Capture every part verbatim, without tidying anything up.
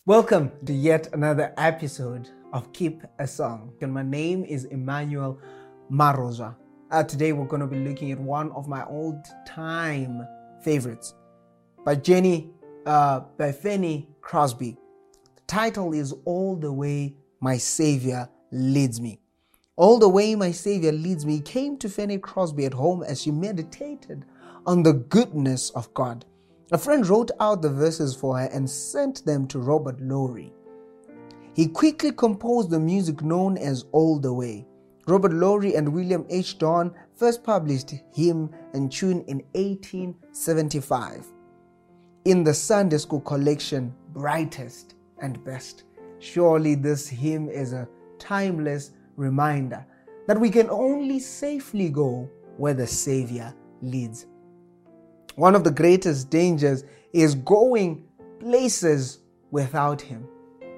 Welcome to yet another episode of Keep a Song. And my name is Emmanuel Maroza. Uh, today we're going to be looking at one of my old-time favorites by Jenny, uh, by Fanny Crosby. The title is All the Way My Savior Leads Me. All the way my Savior leads me came to Fanny Crosby at home as she meditated on the goodness of God. A friend wrote out the verses for her and sent them to Robert Lowry. He quickly composed the music known as All the Way. Robert Lowry and William H. Don first published hymn and tune in eighteen seventy-five in the Sunday School collection Brightest and Best. Surely this hymn is a timeless reminder that we can only safely go where the Savior leads. One of the greatest dangers is going places without Him.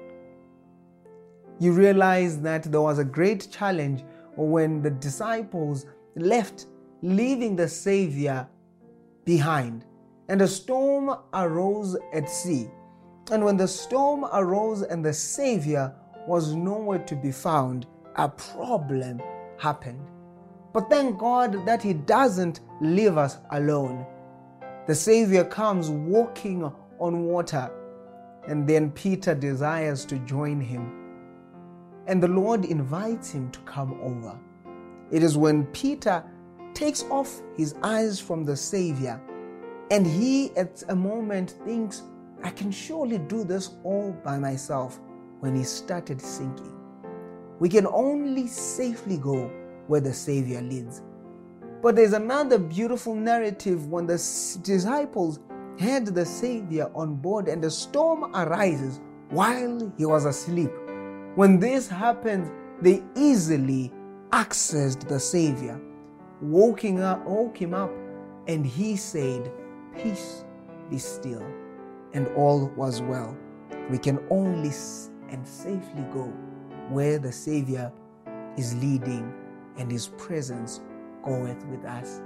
You realize that there was a great challenge when the disciples left, leaving the Savior behind. And a storm arose at sea. And when the storm arose and the Savior was nowhere to be found, a problem happened. But thank God that He doesn't leave us alone. The Savior comes walking on water, and then Peter desires to join Him. And the Lord invites him to come over. It is when Peter takes off his eyes from the Savior, and he at a moment thinks, I can surely do this all by myself, when he started sinking. We can only safely go where the Savior leads. But there's another beautiful narrative when the disciples had the Savior on board and a storm arises while he was asleep. When this happens, they easily accessed the Savior, woking up, woke him up, and he said, Peace, be still, and all was well. We can only and safely go where the Savior is leading and His presence goeth with us.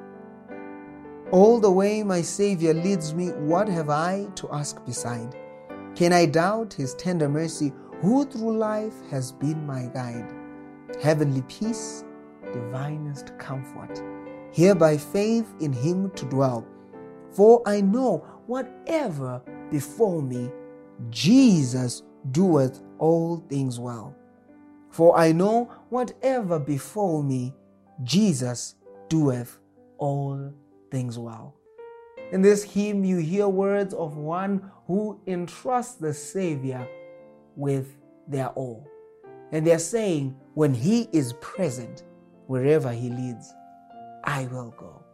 All the way my Savior leads me, what have I to ask beside? Can I doubt His tender mercy, who through life has been my guide? Heavenly peace, divinest comfort, here by faith in Him to dwell. For I know whatever befall me, Jesus doeth all things well. For I know whatever befall me, Jesus doeth all things well. In this hymn, you hear words of one who entrusts the Savior with their all. And they're saying, when He is present, wherever He leads, I will go.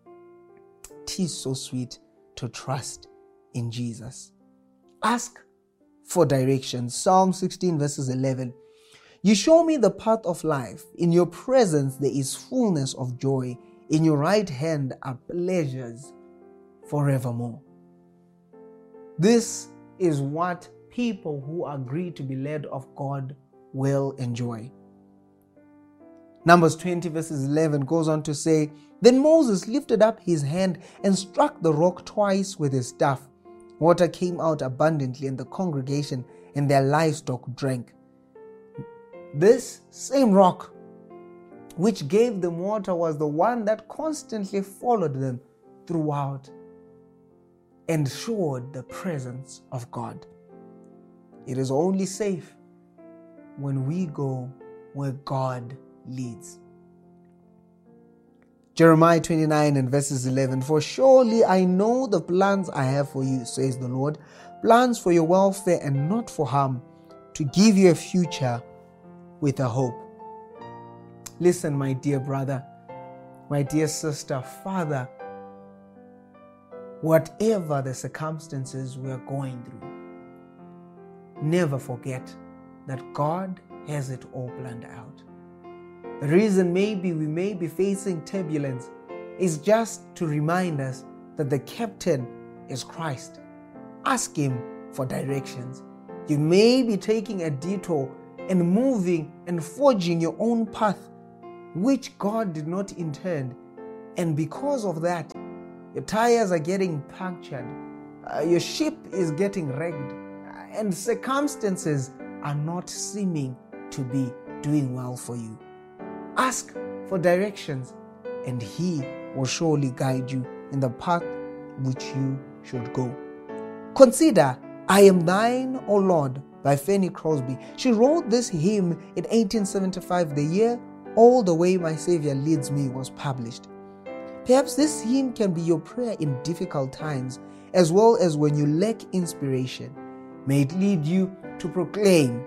It is so sweet to trust in Jesus. Ask for direction. Psalm sixteen verses eleven. You show me the path of life. In your presence there is fullness of joy. In your right hand are pleasures forevermore. This is what people who agree to be led of God will enjoy. Numbers twenty verses eleven goes on to say, Then Moses lifted up his hand and struck the rock twice with his staff. Water came out abundantly, and the congregation and their livestock drank. This same rock which gave them water was the one that constantly followed them throughout and showed the presence of God. It is only safe when we go where God leads. Jeremiah twenty-nine and verses eleven, For surely I know the plans I have for you, says the Lord, plans for your welfare and not for harm, to give you a future with a hope. Listen, my dear brother, my dear sister, Father, whatever the circumstances we are going through, never forget that God has it all planned out. The reason maybe we may be facing turbulence is just to remind us that the captain is Christ. Ask Him for directions. You may be taking a detour and moving and forging your own path, which God did not intend. And because of that, your tires are getting punctured, uh, your ship is getting wrecked, uh, and circumstances are not seeming to be doing well for you. Ask for directions, and He will surely guide you in the path which you should go. Consider I Am Thine, O Lord, by Fanny Crosby. She wrote this hymn in eighteen seventy-five, the year All the Way My Savior Leads Me was published. Perhaps this hymn can be your prayer in difficult times, as well as when you lack inspiration. May it lead you to proclaim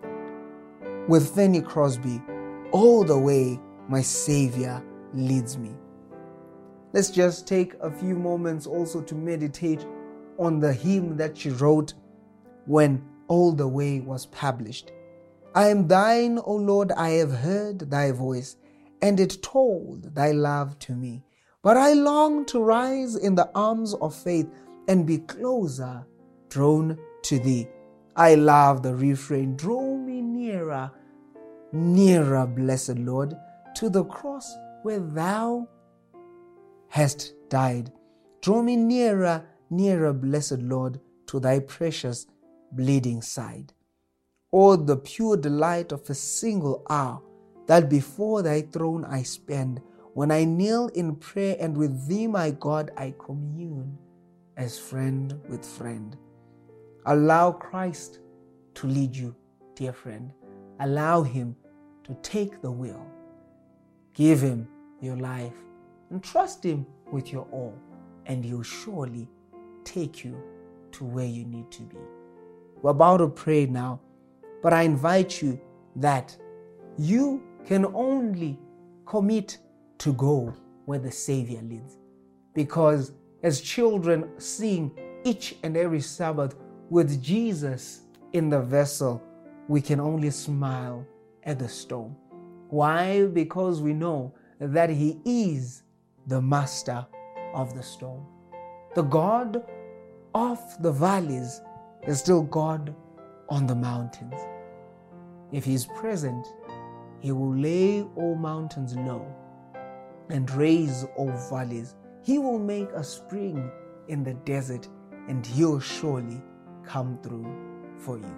with Fanny Crosby, all the way my Savior leads me. Let's just take a few moments also to meditate on the hymn that she wrote when All the Way was published. I am thine, O Lord, I have heard thy voice, and it told thy love to me. But I long to rise in the arms of faith and be closer drawn to thee. I love the refrain, draw me nearer, nearer, blessed Lord, to the cross where thou hast died. Draw me nearer, nearer, blessed Lord, to thy precious bleeding side. Oh, the pure delight of a single hour that before thy throne I spend, when I kneel in prayer and with thee, my God, I commune as friend with friend. Allow Christ to lead you, dear friend. Allow Him to take the wheel. Give Him your life and trust Him with your all, and He'll surely take you to where you need to be. We're about to pray now, but I invite you that you can only commit to go where the Savior leads. Because as children sing each and every Sabbath with Jesus in the vessel, we can only smile at the storm. Why? Because we know that He is the master of the storm. The God of the valleys is still God on the mountains. If He is present, He will lay all mountains low and raise all valleys. He will make a spring in the desert, and He'll surely come through for you.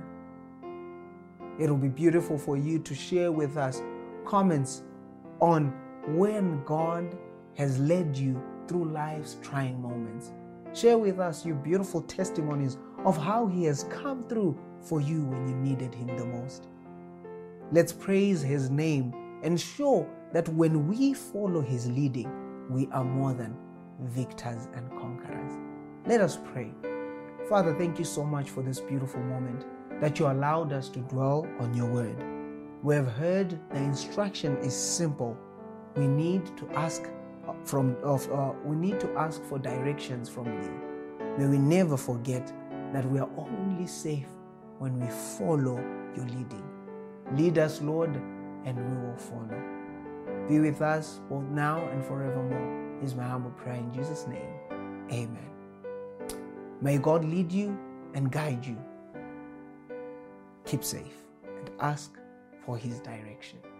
It will be beautiful for you to share with us comments on when God has led you through life's trying moments. Share with us your beautiful testimonies of how He has come through for you when you needed Him the most. Let's praise His name and show that when we follow His leading, we are more than victors and conquerors. Let us pray. Father, thank you so much for this beautiful moment that you allowed us to dwell on your word. We have heard the instruction is simple. We need to ask from of uh, we need to ask for directions from thee. May we never forget that we are only safe when we follow your leading. Lead us, Lord, and we will follow. Be with us both now and forevermore is my humble prayer in Jesus' name. Amen. May God lead you and guide you. Keep safe and ask for His direction.